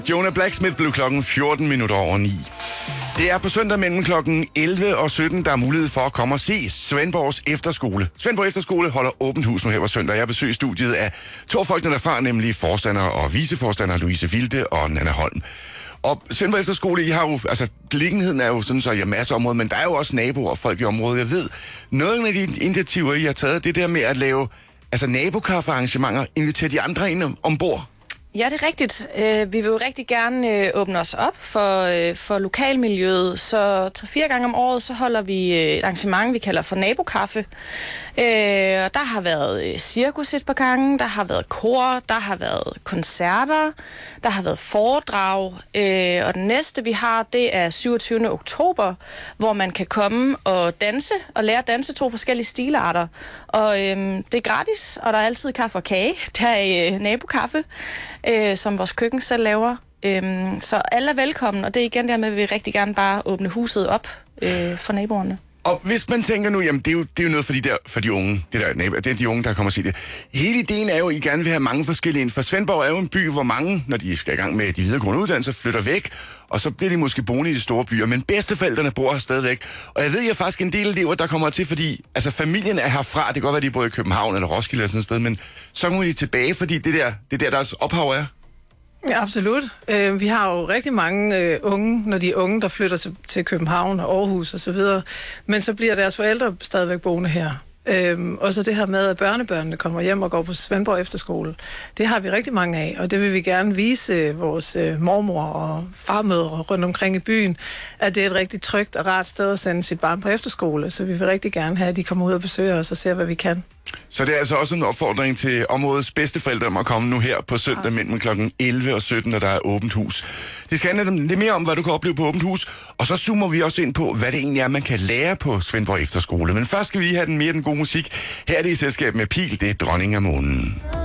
Jonah Blacksmith blev klokken 14 minutter over 9. Det er på søndag mellem klokken 11 og 17, der er mulighed for at komme og se Svendborgs Efterskole. Svendborg Efterskole holder åbent hus nu her på søndag. Jeg besøger studiet af to folkene derfra, nemlig forstander og viceforstander Louise Vilde og Nanna Holm. Og Svendborg Efterskole, I har jo, altså beliggenheden er jo sådan, så I har masser af områder, men der er jo også naboer og folk i området. Jeg ved, noget af de initiativer, I har taget, det der med at lave nabokaffearrangementer, invitere de andre ind ombord. Ja, det er rigtigt. Vi vil jo rigtig gerne åbne os op for lokalmiljøet, så 3-4 gange om året, så holder vi et arrangement, vi kalder for nabokaffe. Og der har været cirkus et par gange, der har været kor, der har været koncerter, der har været foredrag, og den næste, vi har, det er 27. oktober, hvor man kan komme og danse, og lære at danse 2 forskellige stilarter. Og det er gratis, og der er altid kaffe og kage. Der er nabokaffe, som vores køkken selv laver. Så alle er velkommen, og det er igen dermed, at vi rigtig gerne bare åbne huset op for naboerne. Og hvis man tænker nu, jamen det er jo noget for de unge, det er de unge, der kommer og sige det. Hele ideen er jo, at I gerne vil have mange forskellige ind, for Svendborg er jo en by, hvor mange, når de skal i gang med de videregående uddannelser, flytter væk, og så bliver de måske boende i de store byer, men bedsteforældrene bor her stadigvæk. Og jeg ved, jeg faktisk en del elever, der kommer til, fordi altså familien er herfra, det kan godt være, de bor i København eller Roskilde eller sådan et sted, men så kommer de tilbage, fordi det er der deres ophav er. Ja, absolut. Vi har jo rigtig mange unge, når de er unge, der flytter til København og Aarhus og så videre, men så bliver deres forældre stadigvæk boende her. Og så det her med, at børnebørnene kommer hjem og går på Svendborg Efterskole, det har vi rigtig mange af, og det vil vi gerne vise vores mormor og farmødre rundt omkring i byen, at det er et rigtig trygt og rart sted at sende sit barn på efterskole, så vi vil rigtig gerne have, at de kommer ud og besøger os og ser, hvad vi kan. Så det er altså også en opfordring til områdets bedsteforældre om at komme nu her på søndag mellem klokken 11 og 17, når der er åbent hus. Det skal handle lidt mere om, hvad du kan opleve på åbent hus, og så zoomer vi også ind på, hvad det egentlig er, man kan lære på Svendborg Efterskole. Men først skal vi lige have den gode musik. Her er det i selskab med Pil, det er Dronning af Månen.